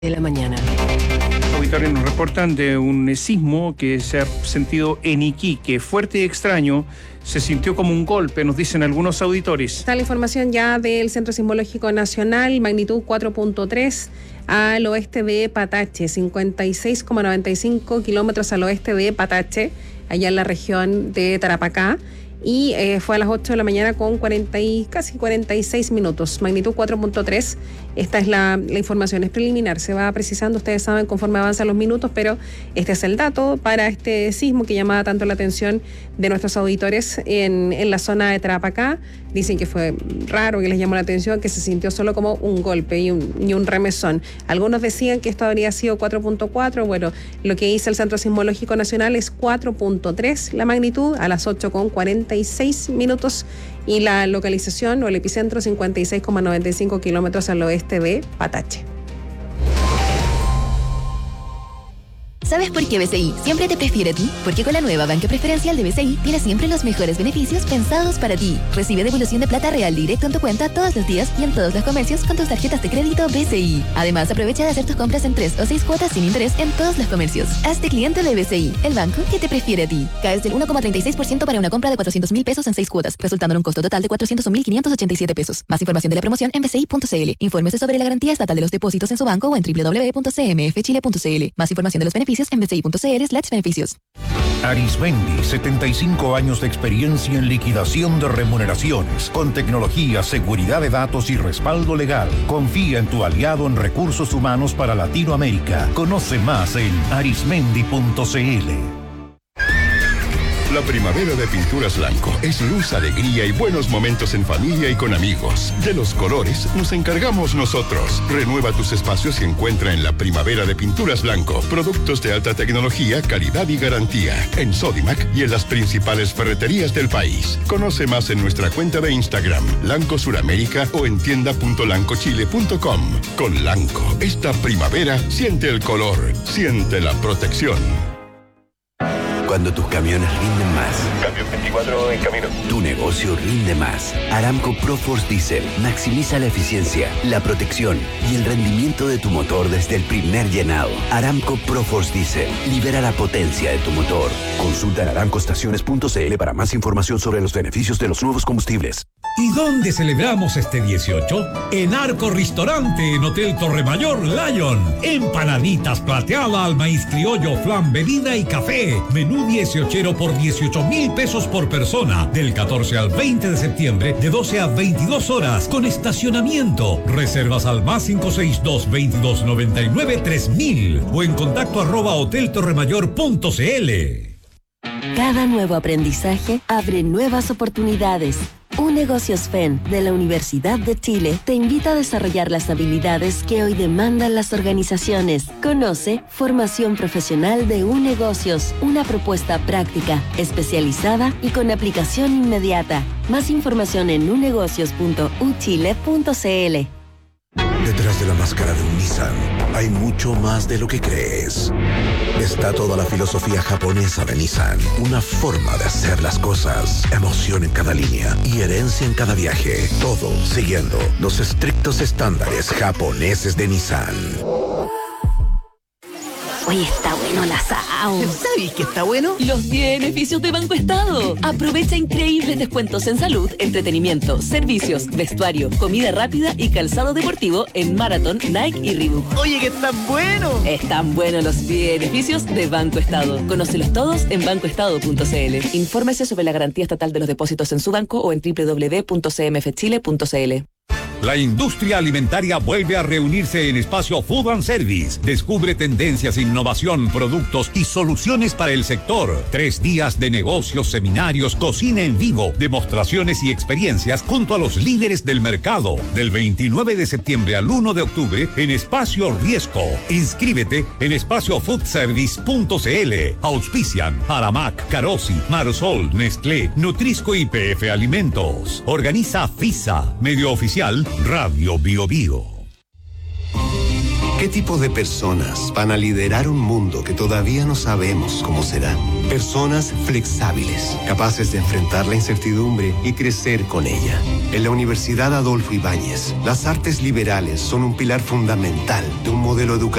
de la mañana. Auditores nos reportan de un sismo que se ha sentido en Iquique, fuerte y extraño. Se sintió como un golpe, nos dicen algunos auditores. Está la información ya del Centro Sismológico Nacional, magnitud 4.3 al oeste de Patache, 56,95 kilómetros al oeste de Patache, allá en la región de Tarapacá. Y fue a las 8 de la mañana con casi 46 minutos, magnitud 4.3. Esta es la información, es preliminar, se va precisando, ustedes saben, conforme avanzan los minutos, pero este es el dato para este sismo que llamaba tanto la atención de nuestros auditores en la zona de Tarapacá. Dicen que fue raro, que les llamó la atención, que se sintió solo como un golpe y un remesón. Algunos decían que esto habría sido 4.4, bueno, lo que dice el Centro Sismológico Nacional es 4.3 la magnitud a las 8:46 minutos y la localización o el epicentro 56,95 kilómetros al oeste de Patache. ¿Sabes por qué BCI siempre te prefiere a ti? Porque con la nueva banca preferencial de BCI tienes siempre los mejores beneficios pensados para ti. Recibe devolución de plata real directo en tu cuenta todos los días y en todos los comercios con tus tarjetas de crédito BCI. Además, aprovecha de hacer tus compras en 3 o 6 cuotas sin interés en todos los comercios. Hazte cliente de BCI, el banco que te prefiere a ti. Caes del 1,36% para una compra de 400,000 pesos en 6 cuotas, resultando en un costo total de 401,587 pesos. Más información de la promoción en bci.cl. Infórmese sobre la garantía estatal de los depósitos en su banco o en www.cmfchile.cl. Más información de los beneficios en bci.cl/beneficios. Arismendi, 75 años de experiencia en liquidación de remuneraciones, con tecnología, seguridad de datos y respaldo legal. Confía en tu aliado en recursos humanos para Latinoamérica. Conoce más en arismendi.cl. La primavera de Pinturas Blanco es luz, alegría y buenos momentos en familia y con amigos. De los colores nos encargamos nosotros. Renueva tus espacios y encuentra en la primavera de Pinturas Blanco productos de alta tecnología, calidad y garantía en Sodimac y en las principales ferreterías del país. Conoce más en nuestra cuenta de Instagram, Lanco Suramérica, o en tienda.lancochile.com. Con Lanco, esta primavera siente el color, siente la protección. Cuando tus camiones rinden más. Camión 24 en camino. Tu negocio rinde más. Aramco ProForce Diesel maximiza la eficiencia, la protección y el rendimiento de tu motor desde el primer llenado. Aramco ProForce Diesel libera la potencia de tu motor. Consulta en aramcoestaciones.cl para más información sobre los beneficios de los nuevos combustibles. ¿Y dónde celebramos este 18? En Arco Ristorante, en Hotel Torremayor Lion. Empanaditas plateada al maíz criollo, flan, bebida y café. Menú 18 por 18,000 pesos por persona. Del 14 al 20 de septiembre, de 12 a 22 horas, con estacionamiento. Reservas al +562-2299-3000 o en contacto @hoteltorremayor.cl. Cada nuevo aprendizaje abre nuevas oportunidades. UNegocios FEN de la Universidad de Chile te invita a desarrollar las habilidades que hoy demandan las organizaciones. Conoce Formación Profesional de UNegocios, una propuesta práctica, especializada y con aplicación inmediata. Más información en unegocios.uchile.cl. Detrás de la máscara de un Nissan hay mucho más de lo que crees. Está toda la filosofía japonesa de Nissan, una forma de hacer las cosas, emoción en cada línea y herencia en cada viaje, todo siguiendo los estrictos estándares japoneses de Nissan. Oye, está bueno el asado. ¿Sabes qué está bueno? Los beneficios de Banco Estado. Aprovecha increíbles descuentos en salud, entretenimiento, servicios, vestuario, comida rápida y calzado deportivo en Marathon, Nike y Reebok. Oye, que están buenos. Están buenos los beneficios de Banco Estado. Conócelos todos en bancoestado.cl. Infórmese sobre la garantía estatal de los depósitos en su banco o en www.cmfchile.cl. La industria alimentaria vuelve a reunirse en Espacio Food and Service. Descubre tendencias, innovación, productos y soluciones para el sector. 3 días de negocios, seminarios, cocina en vivo, demostraciones y experiencias junto a los líderes del mercado. Del 29 de septiembre al 1 de octubre en Espacio Riesco. Inscríbete en espaciofoodservice.cl. Auspician Aramac, Carosi, Marsol, Nestlé, Nutrisco y PF Alimentos. Organiza FISA, medio oficial Radio Bio Bio. ¿Qué tipo de personas van a liderar un mundo que todavía no sabemos cómo será? Personas flexibles, capaces de enfrentar la incertidumbre y crecer con ella. En la Universidad Adolfo Ibáñez, las artes liberales son un pilar fundamental de un modelo educativo